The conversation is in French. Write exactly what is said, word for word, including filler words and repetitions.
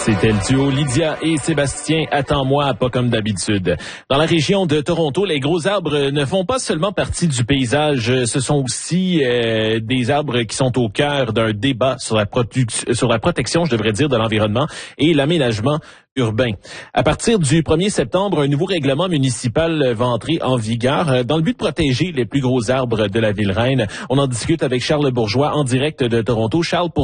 C'était le duo Lydia et Sébastien, attends-moi, pas comme d'habitude. Dans la région de Toronto, les gros arbres ne font pas seulement partie du paysage, ce sont aussi euh, des arbres qui sont au cœur d'un débat sur la, produ- sur la protection, je devrais dire, de l'environnement et l'aménagement urbain. À partir du premier septembre, un nouveau règlement municipal va entrer en vigueur dans le but de protéger les plus gros arbres de la ville reine. On en discute avec Charles Bourgeois en direct de Toronto. Charles, pour